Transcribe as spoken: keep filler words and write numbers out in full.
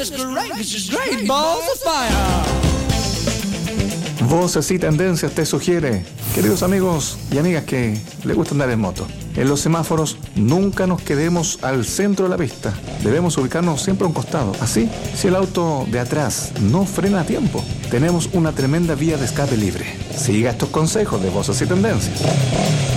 is great. This is great. Balls of fire. Voces y Tendencias te sugiere, queridos amigos y amigas que les gusta andar en moto, en los semáforos nunca nos quedemos al centro de la pista. Debemos ubicarnos siempre a un costado. Así, si el auto de atrás no frena a tiempo, tenemos una tremenda vía de escape libre. Siga estos consejos de Voces y Tendencias.